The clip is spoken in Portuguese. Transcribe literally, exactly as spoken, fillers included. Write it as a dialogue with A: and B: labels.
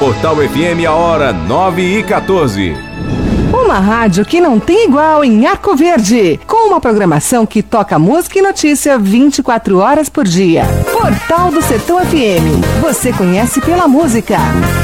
A: Portal F M, a hora nove e quatorze.
B: Uma rádio que não tem igual em Arco Verde, com uma programação que toca música e notícia vinte e quatro horas por dia. Portal do Sertão F M, você conhece pela música.